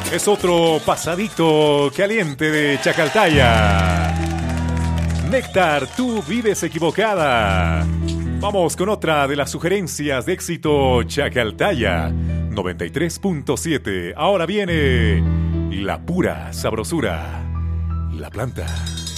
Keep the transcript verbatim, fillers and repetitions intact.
Es otro pasadito caliente de Chacaltaya. Néctar, tú vives equivocada. Vamos con otra de las sugerencias de éxito Chacaltaya noventa y tres punto siete. Ahora viene la pura sabrosura, La Planta.